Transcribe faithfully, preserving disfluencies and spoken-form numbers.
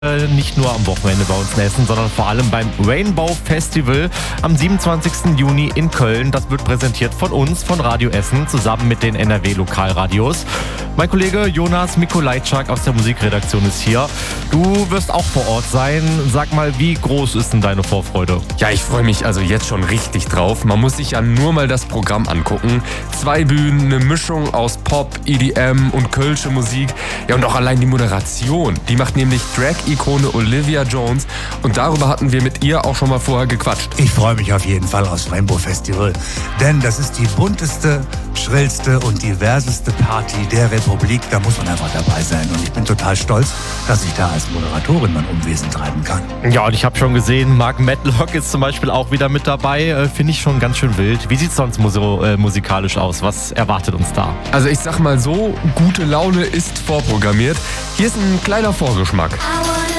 Nicht nur am Wochenende bei uns in Essen, sondern vor allem beim Rainbow Festival am siebenundzwanzigsten Juni in Köln. Das wird präsentiert von uns, von Radio Essen, zusammen mit den N R W-Lokalradios. Mein Kollege Jonas Mikolajczak aus der Musikredaktion ist hier. Du wirst auch vor Ort sein. Sag mal, wie groß ist denn deine Vorfreude? Ja, ich freue mich also jetzt schon richtig drauf. Man muss sich ja nur mal das Programm angucken. Zwei Bühnen, eine Mischung aus Pop, E D M und kölsche Musik. Ja, und auch allein die Moderation. Die macht nämlich Drag-Ikone Olivia Jones. Und darüber hatten wir mit ihr auch schon mal vorher gequatscht. Ich freue mich auf jeden Fall aufs Rainbow Festival. Denn das ist die bunteste, schrillste und diverseste Party der Republik. Da muss man einfach dabei sein. Und ich bin total stolz, dass ich da als Moderatorin mein Unwesen treiben kann. Ja, und ich habe schon gesehen, Mark Medlock ist zum Beispiel auch wieder mit dabei. Äh, Finde ich schon ganz schön wild. Wie sieht es sonst muso- äh, musikalisch aus? Was erwartet uns da? Also ich sag mal so, gute Laune ist vorprogrammiert. Hier ist ein kleiner Vorgeschmack. I